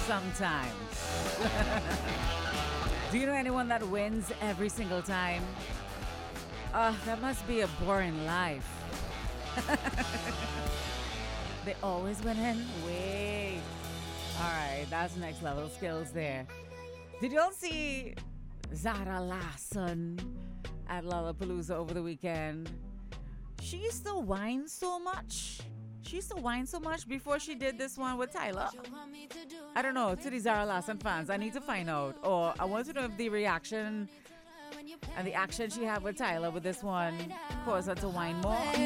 sometimes. Do you know anyone that wins every single time? That must be a boring life. They always winning. Wait. All right, that's next level skills there. Did y'all see Zara Larsson at Lollapalooza over the weekend? She used to whine so much. She used to whine so much before she did this one with Tyler. I don't know, to the Zara Larsson fans, I need to find out. Or I want to know if the reaction and the action she had with Tyler with this one caused her to whine more.